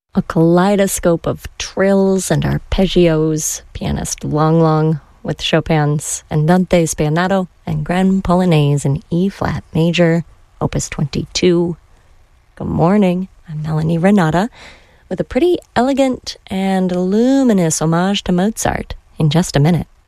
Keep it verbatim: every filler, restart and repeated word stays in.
A kaleidoscope of trills and arpeggios, pianist Long Long with Chopin's Andante Spianato and Grand Polonaise in E-flat major, opus twenty-two. Good morning, I'm Melanie Renata with a pretty elegant and luminous homage to Mozart in just a minute.